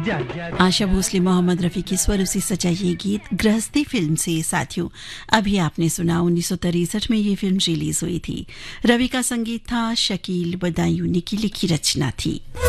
आशा भोसले, मोहम्मद रफी की स्वरों से सजा ये गीत गृहस्थी फिल्म से। साथियों, अभी आपने सुना 1963 में ये फिल्म रिलीज हुई थी। रवि का संगीत था, शकील बदायूनी की लिखी रचना थी।